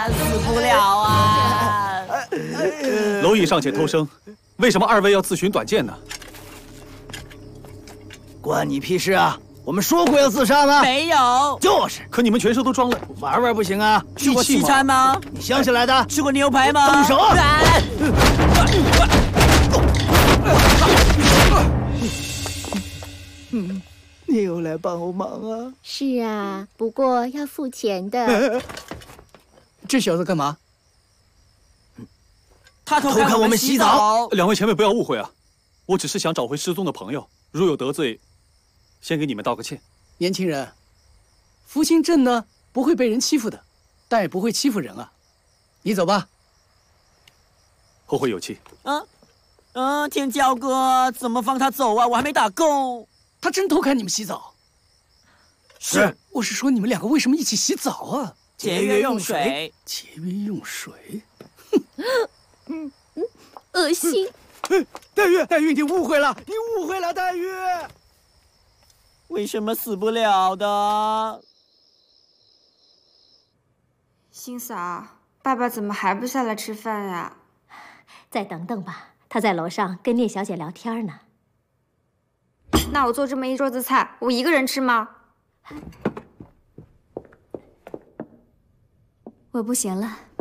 死不了啊！ 蝼蚁尚且偷生，为什么二位要自寻短见呢？ 关你屁事啊！我们说过要自杀吗？ 没有。 就是。 可你们全身都装了， 玩玩不行啊？ 去过西餐吗？ 你想起来的？ 吃过牛排吗？ 动手！你又来帮我忙啊？ 是啊，不过要付钱的。 这小子干嘛？ 他偷看我们洗澡。 两位前辈不要误会啊，我只是想找回失踪的朋友，如有得罪，先给你们道个歉。 年轻人，福清镇呢不会被人欺负的，但也不会欺负人啊。你走吧。 后会有期。 天骄哥，怎么放他走啊？我还没打够。 他真偷看你们洗澡。 是， 我是说你们两个为什么一起洗澡啊？ 节约用水。 节约用水。 恶心。 黛玉，你误会了，黛玉。 为什么死不了的？ 星嫂，爸爸怎么还不下来吃饭呀？ 再等等吧，他在楼上跟聂小姐聊天呢。 那我做这么一桌子菜，我一个人吃吗？我不行了。